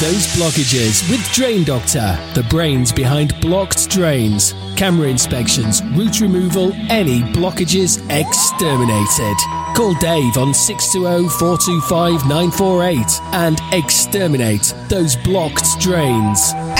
those blockages with Drain Doctor, the brains behind blocked drains. Camera inspections, root removal, any blockages exterminated. Call Dave on 620-425-948 and exterminate those blocked drains.